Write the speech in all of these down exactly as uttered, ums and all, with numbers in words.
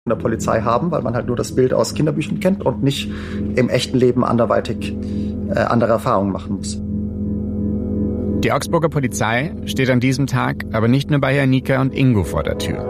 der Polizei haben, weil man halt nur das Bild aus Kinderbüchern kennt und nicht im echten Leben anderweitig äh, andere Erfahrungen machen muss. Die Augsburger Polizei steht an diesem Tag aber nicht nur bei Janika und Ingo vor der Tür.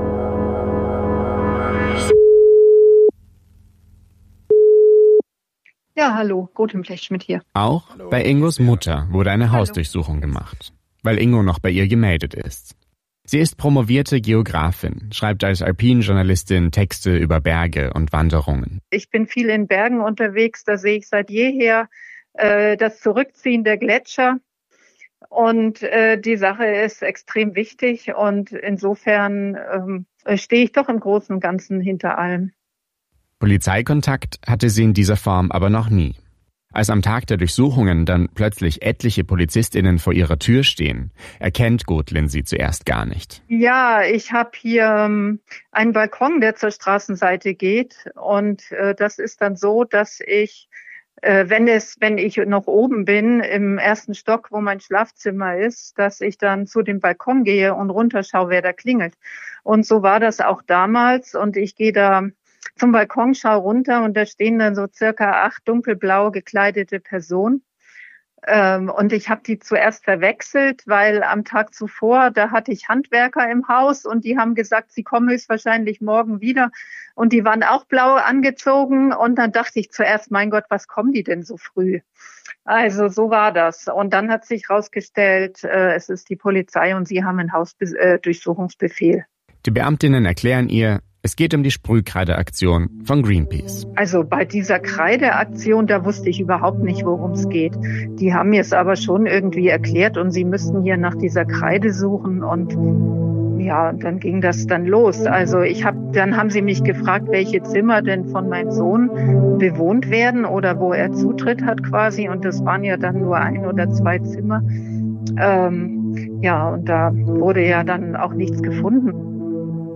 Ja, hallo, Rotenblechschmidt hier. Auch hallo. Bei Ingos Mutter wurde eine hallo. Hausdurchsuchung gemacht, weil Ingo noch bei ihr gemeldet ist. Sie ist promovierte Geografin, schreibt als Alpinjournalistin Texte über Berge und Wanderungen. Ich bin viel in Bergen unterwegs, da sehe ich seit jeher äh, das Zurückziehen der Gletscher. Und äh, die Sache ist extrem wichtig und insofern ähm, stehe ich doch im Großen und Ganzen hinter allem. Polizeikontakt hatte sie in dieser Form aber noch nie. Als am Tag der Durchsuchungen dann plötzlich etliche PolizistInnen vor ihrer Tür stehen, erkennt Gottlin sie zuerst gar nicht. Ja, ich habe hier ähm, einen Balkon, der zur Straßenseite geht und äh, das ist dann so, dass ich, äh, wenn es, wenn ich noch oben bin, im ersten Stock, wo mein Schlafzimmer ist, dass ich dann zu dem Balkon gehe und runterschaue, wer da klingelt. Und so war das auch damals und ich gehe da zum Balkon, schau runter und da stehen dann so circa acht dunkelblau gekleidete Personen. Ähm, und ich habe die zuerst verwechselt, weil am Tag zuvor, da hatte ich Handwerker im Haus und die haben gesagt, sie kommen höchstwahrscheinlich morgen wieder. Und die waren auch blau angezogen und dann dachte ich zuerst, mein Gott, was kommen die denn so früh? Also so war das. Und dann hat sich herausgestellt, äh, es ist die Polizei und sie haben einen Hausdurchsuchungsbefehl. Die Beamtinnen erklären ihr, es geht um die Sprühkreideaktion von Greenpeace. Also bei dieser Kreideaktion, da wusste ich überhaupt nicht, worum es geht. Die haben mir es aber schon irgendwie erklärt und sie müssten hier nach dieser Kreide suchen und ja, dann ging das dann los. Also ich habe, dann haben sie mich gefragt, welche Zimmer denn von meinem Sohn bewohnt werden oder wo er Zutritt hat quasi und das waren ja dann nur ein oder zwei Zimmer. Ähm, ja, und da wurde ja dann auch nichts gefunden.